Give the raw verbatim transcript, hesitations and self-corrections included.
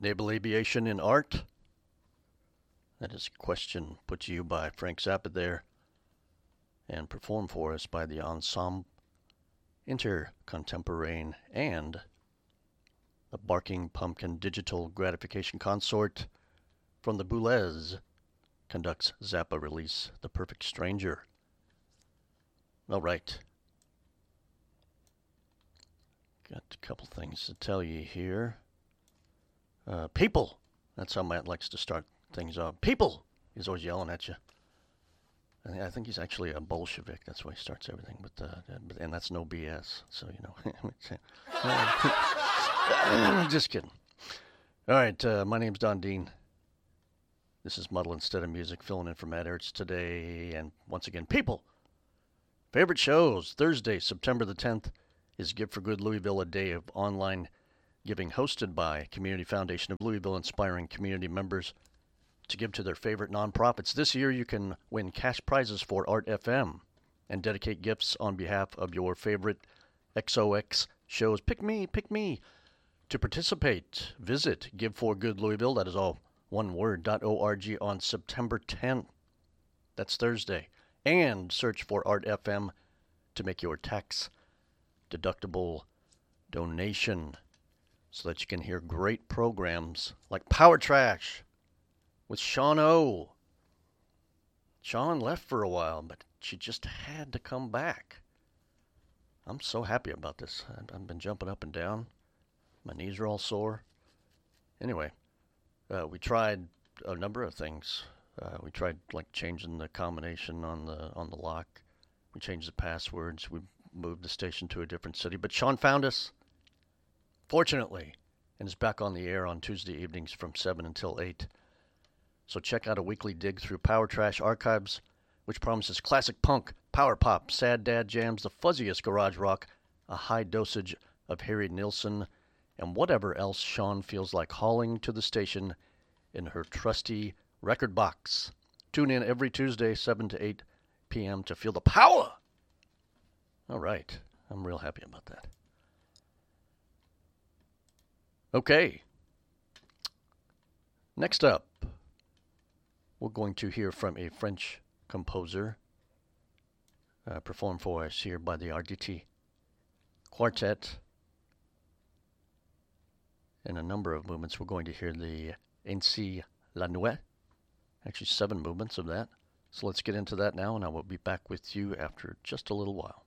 Nabalabiation in art? That is a question put to you by Frank Zappa there, and performed for us by the Ensemble Intercontemporain and the Barking Pumpkin Digital Gratification Consort from the Boulez conducts Zappa release The Perfect Stranger. All right. Got a couple things to tell you here. Uh, people. That's how Matt likes to start things off. People! He's always yelling at you. I think he's actually a Bolshevik. That's why he starts everything. But uh, and that's no B S. So, you know. Just kidding. All right. Uh, my name's Don Dean. This is Muddle Instead of Music, filling in for Matt Ertz today. And once again, people. Favorite shows. Thursday, September the tenth, is Give for Good Louisville, a day of online giving hosted by Community Foundation of Louisville, inspiring community members to give to their favorite nonprofits. This year, you can win cash prizes for Art F M and dedicate gifts on behalf of your favorite X O X shows. Pick me, pick me. To participate, visit Give for Good Louisville, that is all one word, .org on September tenth. That's Thursday. And search for Art F M to make your tax-deductible donation so that you can hear great programs like Power Trash with Sean O. Sean left for a while, but she just had to come back. I'm so happy about this. I've been jumping up and down. My knees are all sore. Anyway, uh, we tried a number of things. Uh, we tried like changing the combination on the on the lock. We changed the passwords. We moved the station to a different city. But Sean found us, fortunately, and is back on the air on Tuesday evenings from seven until eight. So check out a weekly dig through Power Trash Archives, which promises classic punk, power pop, sad dad jams, the fuzziest garage rock, a high dosage of Harry Nilsson, and whatever else Sean feels like hauling to the station in her trusty record box. Tune in every Tuesday, seven to eight p.m. to feel the power. All right. I'm real happy about that. Okay. Next up, we're going to hear from a French composer uh, performed for us here by the R D T Quartet. In a number of movements, we're going to hear the Ainsi la Nuit. Actually, seven movements of that. So let's get into that now, and I will be back with you after just a little while.